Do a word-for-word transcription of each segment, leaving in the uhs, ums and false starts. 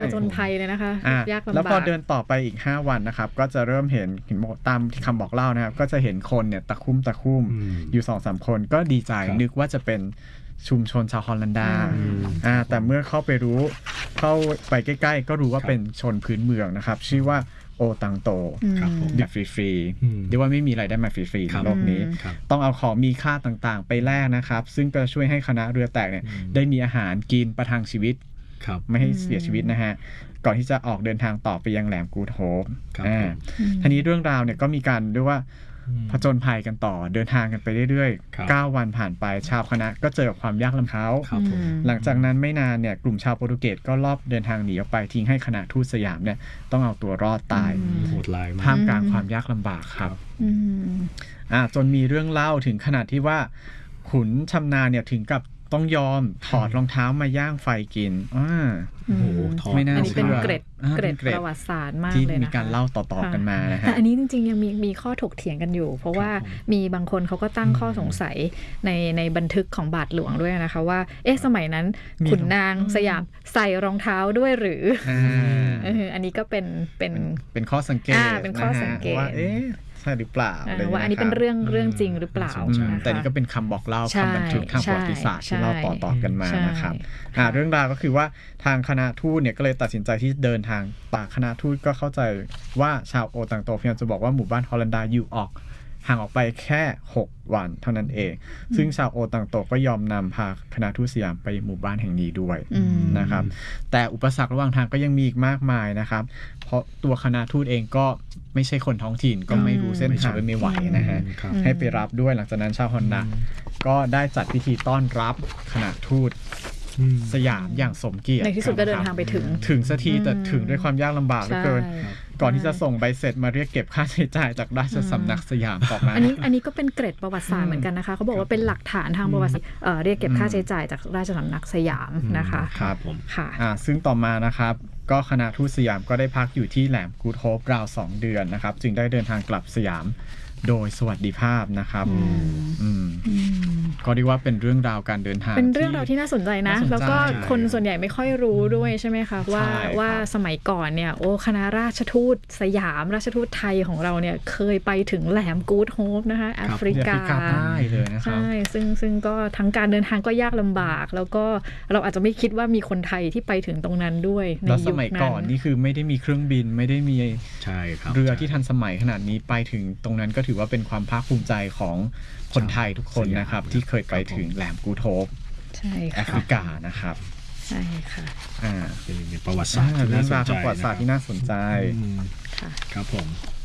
ผจญภัยเลยนะคะยากลำบากแล้วพอเดินต่อไปอีกห้าวันนะครับก็จะเริ่มเห็นเห็นตามคำบอกเล่านะครับก็จะเห็นคนเนี่ยตะคุ่มตะคุ่มอยู่ สองสาม คนก็ดีใจนึกว่าจะเป็นชุมชนชาวฮอลแลนดาอ่าแต่เมื่อเข้าไปรู้เข้าไปใกล้ๆก็รู้ว่าเป็นชนพื้นเมืองนะครับชื่อว่าโอตังโตดื่มฟรีๆเรียกว่าไม่มีอะไรได้มาฟรีๆในโลกนี้ต้องเอาของมีค่าต่างๆไปแลกนะครับซึ่งก็ช่วยให้คณะเรือแตกเนี่ยได้มีอาหารกินประทังชีวิตไม่ให้เสียชีวิตนะฮะก่อนที่จะออกเดินทางต่อไปยังแหลมกูดโฮปอ่าทีนี้เรื่องราวเนี่ยก็มีการเรียกว่าผจญภัยกันต่อเดินทางกันไปเรื่อยๆเก้าวันผ่านไปชาวคณะก็เจอกับความยากลำบากหลังจากนั้นไม่นานเนี่ยกลุ่มชาวโปรตุเกสก็ลอบเดินทางหนีออกไปทิ้งให้คณะทูตสยามเนี่ยต้องเอาตัวรอดตายโหดร้ายมากท่ามกลางความยากลำบากครับอ่าจนมีเรื่องเล่าถึงขนาดที่ว่าขุนชำนาญเนี่ยถึงกับต้องยอมถอดรองเท้ามาย่างไฟกินอ่าโอ้โหไม่น่าเชื่ออันนี้เป็นเกร็ดเกร็ดประวัติศาสตร์มากเลยนะคะที่มีการเล่าต่อๆกันมานะฮะแต่อันนี้จริงๆยังมีมีข้อถกเถียงกันอยู่เพราะว่ามีบางคนเขาก็ตั้งข้อสงสัยในในบันทึกของบาทหลวงด้วยนะคะว่าเอ๊ะสมัยนั้นขุนนางสยามใส่รองเท้าด้วยหรืออันนี้ก็เป็นเป็นเป็นข้อสังเกตเป็นข้อสังเกตว่าเอ๊ะใช่หรือเปล่าว่าอันนี้เป็นเรื่องเรื่องจริงหรือเปล่าแต่นี่ก็เป็นคำบอกเล่าคำบันทึกทางประวัติศาสตร์ที่เล่าต่อๆกันมานะครับเรื่องราวก็คือว่าทางคณะทูตเนี่ยก็เลยตัดสินใจที่เดินทางต่างคณะทูตก็เข้าใจว่าชาวโอตังโตพยายามจะบอกว่าหมู่บ้านฮอลแลนดาอยู่ออกห่างออกไปแค่หกวันเท่านั้นเองซึ่งชาวโอตังโตก็ยอมนำพาคณะทูตสยามไปหมู่บ้านแห่งนี้ด้วยนะครับแต่อุปสรรคระหว่างทางก็ยังมีอีกมากมายนะครับเพราะตัวคณะทูตเองก็ไม่ใช่คนท้องถิ่นก็ไม่รู้เส้นทางไม่ไหวนะฮะให้ไปรับด้วยหลังจากนั้นชาวฮอนดาก็ได้จัดพิธีต้อนรับคณะทูตสยามอย่างสมเกียรติในที่สุดก็เดินทางไปถึงถึงสักทีแต่ถึงด้วยความยากลำบากเหลือเกินก่อนที่จะส่งใบเสร็จมาเรียกเก็บค่าใช้จ่ายจากราชสำนักสยามต่อมาอันนี้อันนี้ก็เป็นเกร็ดประวัติศาสตร์เหมือนกันนะคะเขาบอกว่าเป็นหลักฐานทางประวัติศาสตร์เรียกเก็บค่าใช้จ่ายจากราชสำนักสยามนะคะครับผมค่ะซึ่งต่อมานะครับก็คณะทูตสยามก็ได้พักอยู่ที่แหลมกูดโฮปราวสองเดือนนะครับจึงได้เดินทางกลับสยามโดยสวัสดิภาพนะครับก็เรียกว่าเป็นเรื่องราวการเดินทางเป็นเรื่องราวที่น่าสนใจนะแล้วก็คนส่วนใหญ่ไม่ค่อยรู้ด้วยใช่ไหมคะว่าว่าสมัยก่อนเนี่ยโอ้คณะราชทูตสยามราชทูตไทยของเราเนี่ยเคยไปถึงแหลมกูดโฮปนะคะแอฟริกาใช่เลยนะครับใช่ซึ่งซึ่งก็ทั้งการเดินทางก็ยากลำบากแล้วก็เราอาจจะไม่คิดว่ามีคนไทยที่ไปถึงตรงนั้นด้วยในยุคนั้นแล้วสมัยก่อนนี่คือไม่ได้มีเครื่องบินไม่ได้มีเรือที่ทันสมัยขนาดนี้ไปถึงตรงนั้นก็ถือว่าเป็นความภาคภูมิใจของคนไทยทุกคนนะครับที่เคยไปถึงแหลมกูดโฮปแอฟริกานะครับใช่ค่ะอ่าเป็นประวัติศาสตร์เรื่องราวประวัติศาสตร์ที่น่าสนใจครับผม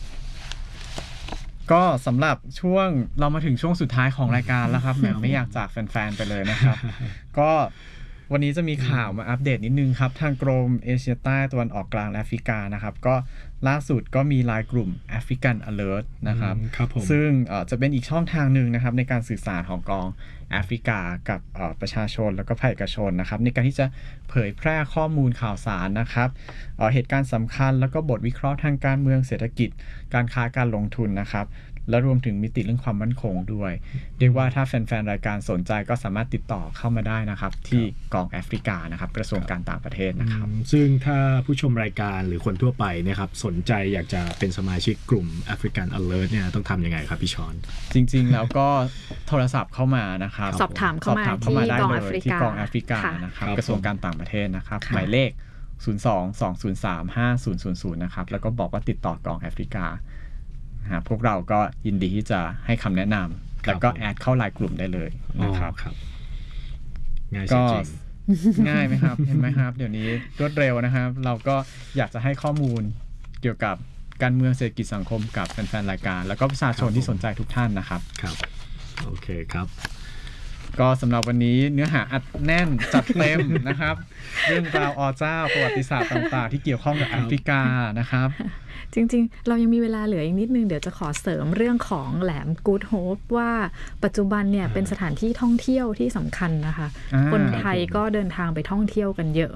ก็สำหรับช่วงเรามาถึงช่วงสุดท้ายของรายการแล้วครับแหมไม่อยากจากแฟนๆไปเลยนะครับก็วันนี้จะมีข่าวมาอัปเดตนิดนึงครับทางกรมเอเชียใต้ตะวันออกกลางและแอฟริกานะครับก็ล่าสุดก็มีไลน์กลุ่ม African Alert นะครับซึ่งจะเป็นอีกช่องทางหนึ่งนะครับในการสื่อสารของกองแอฟริกากับประชาชนแล้วก็ภาคเอกชนนะครับในการที่จะเผยแพร่ข้อมูลข่าวสารนะครับเหตุการณ์สำคัญแล้วก็บทวิเคราะห์ทางการเมืองเศรษฐกิจการค้าการลงทุนนะครับและรวมถึงมิติเรื่องความมั่นคงด้วยเรียกว่าถ้าแฟนๆรายการสนใจก็สามารถติดต่อเข้ามาได้นะครับที่กองแอฟริกานะครับกระทรวงการต่างประเทศนะครับซึ่งถ้าผู้ชมรายการหรือคนทั่วไปนะครับสนใจอยากจะเป็นสมาชิกกลุ่ม African Alert เนี่ยต้องทำยังไงครับพี่ชอนจริงๆแล้วก็โทรศัพท์เข้ามานะครับสอบถามเข้ามาที่กองแอฟริกาที่กองแอฟริกานะครับกระทรวงการต่างประเทศนะครับหมายเลขศูนย์ สอง สอง ศูนย์ สาม ห้า ศูนย์ ศูนย์ ศูนย์นะครับแล้วก็บอกว่าติดต่อกองแอฟริกาพวกเราก็ยินดีที่จะให้คำแนะนำแล้วก็แอดเข้าไลน์กลุ่มได้เลยนะครับก็ง่ายไหมครับเห็นไหมครับเดี๋ยวนี้รวดเร็วนะครับเราก็อยากจะให้ข้อมูลเกี่ยวกับการเมืองเศรษฐกิจสังคมกับแฟนๆรายการแล้วก็ประชาชนที่สนใจทุกท่านนะครับครับโอเคครับก็สำหรับวันนี้เนื้อหาอัดแน่นจัดเต็มนะครับเรื่องราวอเจ้าประวัติศาสตร์ต่างๆที่เกี่ยวข้องกับแอฟริกานะครับจริงๆเรายังมีเวลาเหลืออีกนิดนึงเดี๋ยวจะขอเสริมเรื่องของแหลมกูดโฮปว่าปัจจุบันเนี่ยเป็นสถานที่ท่องเที่ยวที่สำคัญนะคะคนไทยก็เดินทางไปท่องเที่ยวกันเยอะ